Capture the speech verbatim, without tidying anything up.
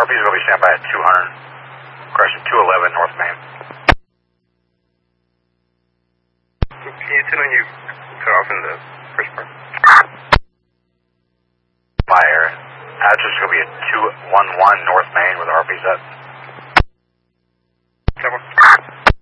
R P's will be standby at two hundred, correction, two eleven North Main. Can you tell when you cut off in the first part? Fire. Address will be at two eleven North Main with R P's at.